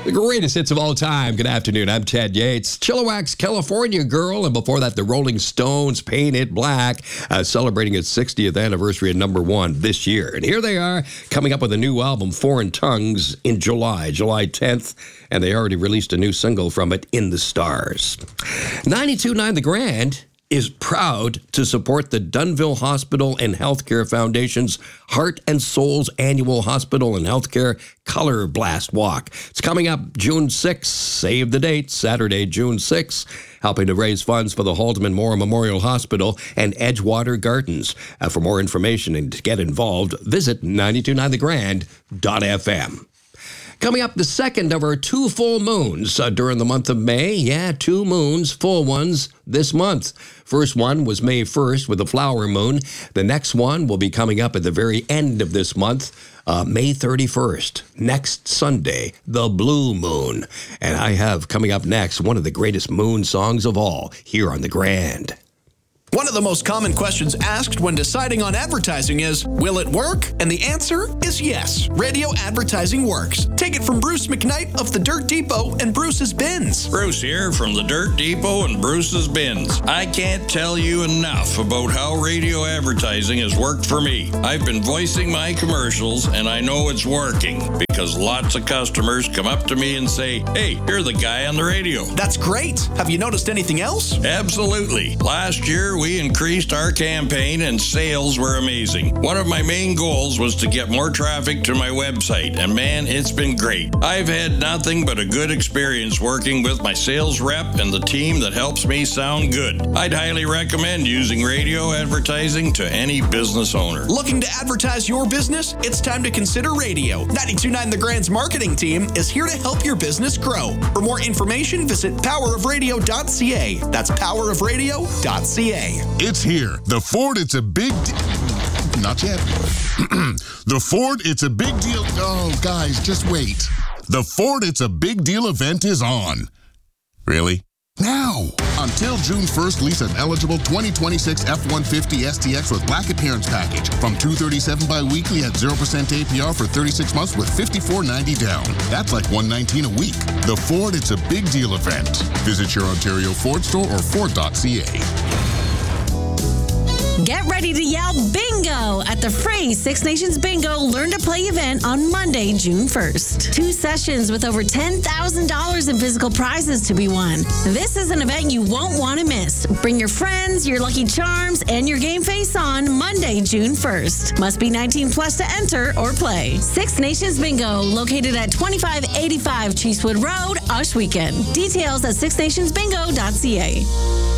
The greatest hits of all time. Good afternoon. I'm Ted Yates. Chilliwack's California Girl, and before that, the Rolling Stones, Paint It Black, celebrating its 60th anniversary at #1 this year. And here they are, coming up with a new album, Foreign Tongues, in July 10th, and they already released a new single from it, In the Stars. 92.9 The Grand is proud to support the Dunnville Hospital and Healthcare Foundation's Heart and Souls annual Hospital and Healthcare Color Blast Walk. It's coming up June 6th. Save the date, Saturday, June 6th, helping to raise funds for the Haldeman Moore Memorial Hospital and Edgewater Gardens. For more information and to get involved, visit 929thegrand.fm. Coming up, the second of our 2 full moons during the month of May. Yeah, 2 moons, full ones, this month. First one was May 1st with the flower moon. The next one will be coming up at the very end of this month, May 31st, next Sunday, the blue moon. And I have coming up next one of the greatest moon songs of all here on The Grand. One of the most common questions asked when deciding on advertising is, will it work? And the answer is yes. Radio advertising works. Take it from Bruce McKnight of the Dirt Depot and Bruce's Bins. Bruce here from the Dirt Depot and Bruce's Bins. I can't tell you enough about how radio advertising has worked for me. I've been voicing my commercials and I know it's working because lots of customers come up to me and say, hey, you're the guy on the radio. That's great. Have you noticed anything else? Absolutely. Last year, we increased our campaign and sales were amazing. One of my main goals was to get more traffic to my website, and man, it's been great. I've had nothing but a good experience working with my sales rep and the team that helps me sound good. I'd highly recommend using radio advertising to any business owner. Looking to advertise your business? It's time to consider radio. 92.9 The Grand's marketing team is here to help your business grow. For more information, visit powerofradio.ca. That's powerofradio.ca. It's here. The Ford, it's a big not yet. The Ford, it's a big deal. Oh, guys, just wait. The Ford, it's a big deal event is on. Really? Now! Until June 1st, lease an eligible 2026 F-150 STX with Black Appearance Package from $237 bi-weekly at 0% APR for 36 months with $54.90 down. That's like $119 a week. The Ford, it's a big deal event. Visit your Ontario Ford store or Ford.ca. Get ready to yell bingo at the free Six Nations Bingo Learn to Play event on Monday, June 1st. 2 sessions with over $10,000 in physical prizes to be won. This is an event you won't want to miss. Bring your friends, your lucky charms, and your game face on Monday, June 1st. Must be 19 plus to enter or play. Six Nations Bingo, located at 2585 Cheesewood Road, Ushweekend. Details at sixnationsbingo.ca.